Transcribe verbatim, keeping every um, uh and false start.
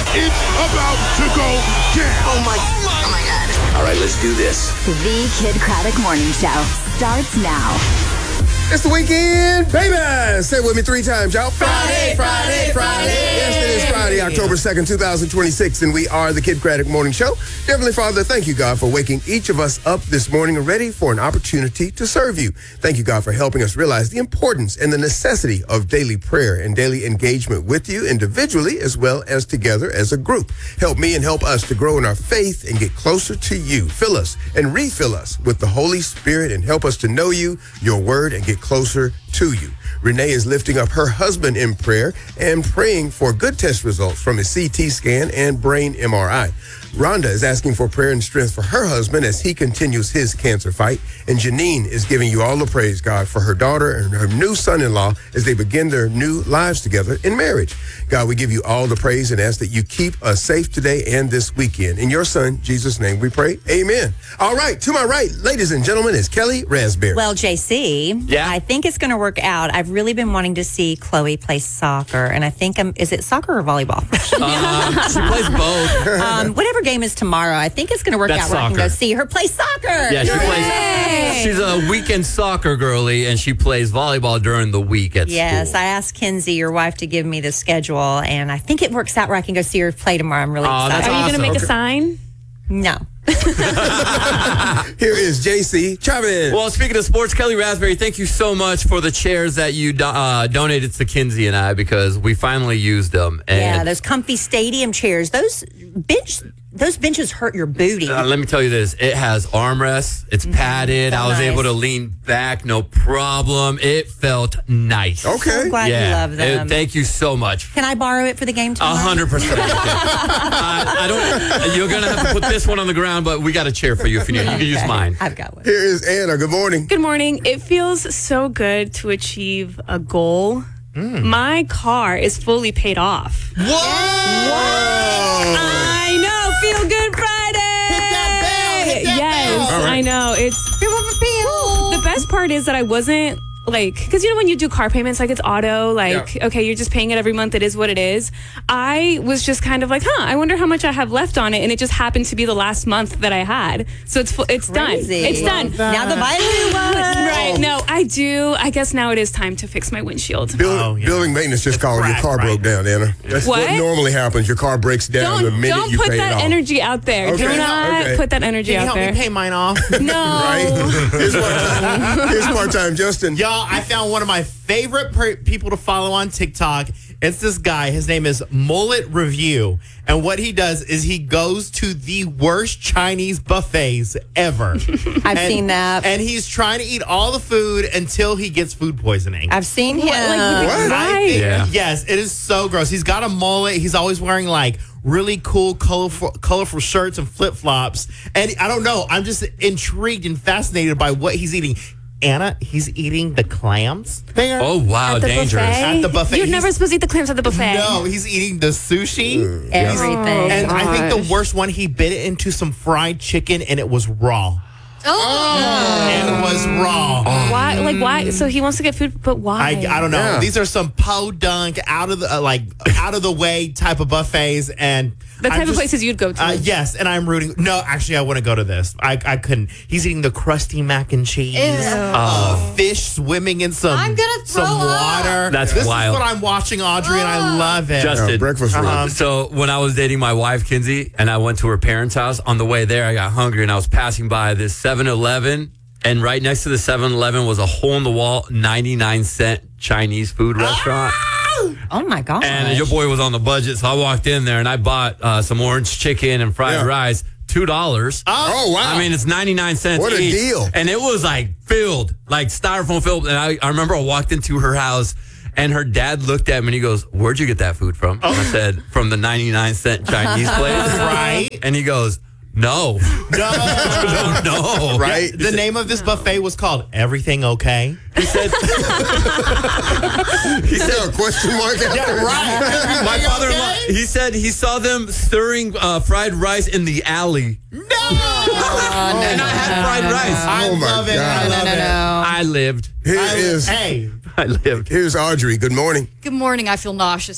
It's about to go down. Oh my, oh my God. All right, let's do this. The Kid Craddock Morning Show starts now. It's the weekend, baby! Say it with me three times, y'all. Friday, Friday, Friday. Yes, it is Friday, October second, twenty twenty-six, and we are the Kid Craddock Morning Show. Dear Heavenly Father, thank you, God, for waking each of us up this morning and ready for an opportunity to serve you. Thank you, God, for helping us realize the importance and the necessity of daily prayer and daily engagement with you individually as well as together as a group. Help me and help us to grow in our faith and get closer to you. Fill us and refill us with the Holy Spirit and help us to know you, your word, and get closer to you. Renee is lifting up her husband in prayer and praying for good test results from his C T scan and brain M R I. Rhonda is asking for prayer and strength for her husband as he continues his cancer fight. And Janine is giving you all the praise, God, for her daughter and her new son-in-law as they begin their new lives together in marriage. God, we give you all the praise and ask that you keep us safe today and this weekend. In your son, Jesus' name we pray. Amen. All right, to my right, ladies and gentlemen, is Kelly Raspberry. Well, J C, Yeah? I think it's going to work out. I've really been wanting to see Chloe play soccer, and I think I'm, is it soccer or volleyball? Um, she plays both. um, whatever game is tomorrow, I think it's going to work That's out where I can soccer. go see her play soccer. Yeah, she plays. She's a weekend soccer girly, and she plays volleyball during the week at Yes, school. I asked Kinsey, your wife, to give me the schedule, and I think it works out where I can go see her play tomorrow. I'm really Aw, excited. that's Are you going to awesome. make a sign? No. Here is J C Chavez. Well, speaking of sports, Kelly Raspberry, thank you so much for the chairs that you do, uh, donated to Kinsey and I because we finally used them. And Yeah, those comfy stadium chairs. Those bench, those benches hurt your booty. Uh, let me tell you this. It has armrests. It's padded. so I was nice. able to lean back, no problem. It felt nice. Okay. So glad you love them. It- thank you so much. Can I borrow it for the game A tomorrow? hundred percent. I I don't. You're gonna have to put this one on the ground, but we got a chair for you if you need. You can use Okay. mine. I've got one. Here is Anna. Good morning. Good morning. It feels so good to achieve a goal. My car is fully paid off. Whoa! I know. Feel Good Friday. Hit that bell, hit that yes, bell. All right. I know. It's the best part is that I wasn't like, because you know when you do car payments, like it's auto, like Yeah. okay, you're just paying it every month. It is what it is. I was just kind of like, huh, I wonder how much I have left on it, and it just happened to be the last month that I had. So it's fu- it's Crazy. done. It's done. Now the violet one. Right. No, I do. I guess now it is time to fix my windshield. Build, Oh, yeah. Building maintenance just called your cracked, car right. broke down, Anna. That's what? What? normally happens. Your car breaks down the Don't minute don't you put pay it that off. energy out there. Okay. Do not Okay. put that energy Can you out help there. me pay mine off? No. Right? Here's part-time, here's part-time Justin. Y'all, I found one of my favorite per- people to follow on TikTok. It's this guy. His name is Mullet Review. And what he does is he goes to the worst Chinese buffets ever. I've And- seen that. And he's trying to eat all the food until he gets food poisoning. I've seen him. What, like, with the- I Right. think- Yeah. Yes, it is so gross. He's got a mullet. He's always wearing like really cool, colorful, colorful shirts and flip flops. And I don't know. I'm just intrigued and fascinated by what he's eating. Anna, he's eating the clams there. Oh wow, At the dangerous. buffet? At the buffet. You're He's- never supposed to eat the clams at the buffet. No, he's eating the sushi. Everything. And I think gosh. the worst one, he bit it into some fried chicken and it was raw. Oh. It was raw. Why? Like why? So he wants to get food, but why? I, I don't know. Yeah. These are some podunk out of the uh, like out of the way type of buffets and The I'm type of just- places you'd go to. Uh, yes, and I'm rooting. No, actually, I want to go to this. I I couldn't. He's eating the crusty mac and cheese. Uh, fish swimming in some I'm gonna throw some up. water. That's this wild. is what I'm watching, Audrey, and I love it. Justin. Uh, breakfast room. Uh-huh. So when I was dating my wife Kinsey and I went to her parents' house, on the way there I got hungry and I was passing by this seven eleven, and right next to the seven eleven was a hole in the wall ninety-nine cent Chinese food restaurant. Oh my god. And your boy was on the budget, so I walked in there and I bought uh, some orange chicken and fried Yeah. rice, two dollars. Oh, wow. I mean, it's ninety-nine cents What a each. deal. And it was like filled, like styrofoam filled. And I, I remember I walked into her house and her dad looked at me and he goes, "Where'd you get that food from?" And I said, "From the ninety-nine cent Chinese place." Right? And he goes, "No." No. no, no. Right? The name of this buffet was called Everything Okay. He said, He said a question mark after Yeah, right. my father-in-law, he said he saw them stirring uh, fried rice in the alley. No. And I had fried rice. I Oh, my love it. I God. love no, it. no. I lived. Here I- is Hey. I lived. here's Audrey. Good morning. Good morning. I feel nauseous.